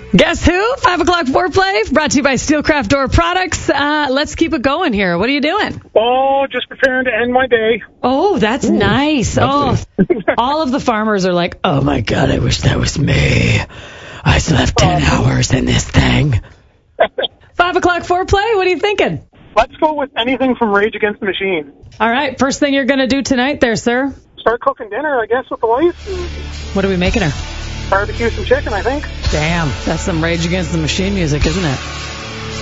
Guess who? 5 o'clock foreplay, brought to you by Steelcraft Door Products. Let's keep it going here. What are you doing? Oh, just preparing to end my day. Oh, that's nice. Oh, all of the farmers are like, oh my God, I wish that was me. I still have 10 hours in this thing. 5 o'clock foreplay, what are you thinking? Let's go with anything from Rage Against the Machine. All right, first thing you're going to do tonight there, sir? Start cooking dinner, I guess, with the wife. What are we making her? Barbecue some chicken, I think. Damn, that's some Rage Against the Machine music, isn't it?